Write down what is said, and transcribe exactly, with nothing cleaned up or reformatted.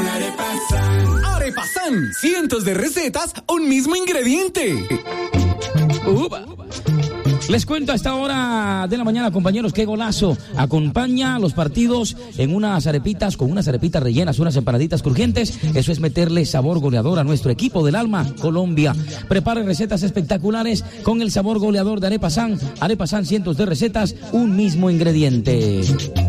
con Arepa San. Arepa San, cientos de recetas, un mismo ingrediente. Upa. Les cuento a esta hora de la mañana, compañeros, qué golazo. Acompaña los partidos en unas arepitas, con unas arepitas rellenas, unas empanaditas crujientes. Eso es meterle sabor goleador a nuestro equipo del alma, Colombia. Prepare recetas espectaculares con el sabor goleador de Arepa San. Arepa San, cientos de recetas, un mismo ingrediente.